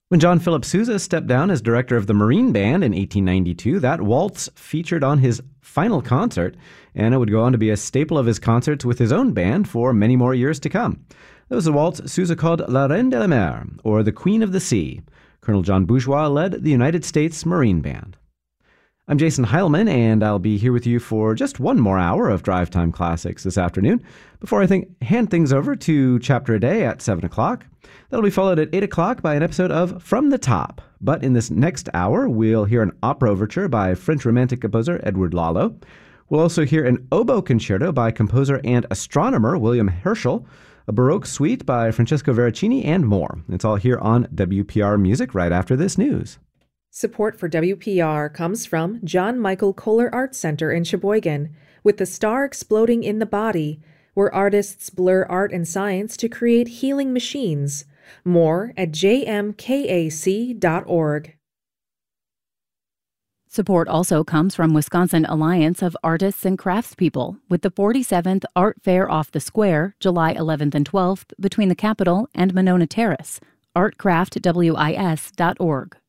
When John Philip Sousa stepped down as director of the Marine Band in 1892, that waltz featured on his final concert, and it would go on to be a staple of his concerts with his own band for many more years to come. That was a waltz Sousa called La Reine de la Mer, or the Queen of the Sea. Colonel John Bourgeois led the United States Marine Band. I'm Jason Heilman, and I'll be here with you for just one more hour of Drive Time Classics this afternoon before I hand things over to Chapter a Day at 7 o'clock. That'll be followed at 8 o'clock by an episode of From the Top. But in this next hour, we'll hear an opera overture by French Romantic composer Edward Lalo. We'll also hear an oboe concerto by composer and astronomer William Herschel, a Baroque suite by Francesco Veracini, and more. It's all here on WPR Music right after this news. Support for WPR comes from John Michael Kohler Art Center in Sheboygan, with the star exploding in the body, where artists blur art and science to create healing machines. More at jmkac.org. Support also comes from Wisconsin Alliance of Artists and Craftspeople, with the 47th Art Fair Off the Square, July 11th and 12th, between the Capitol and Monona Terrace. artcraftwis.org.